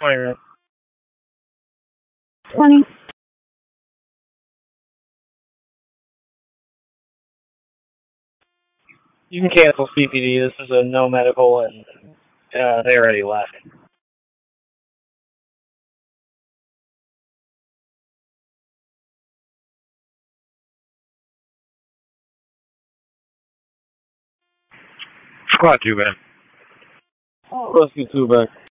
20 minutes. 20. You can cancel CPD. This is a no medical, and they already left. Squad 2, man. Rescue 2 back.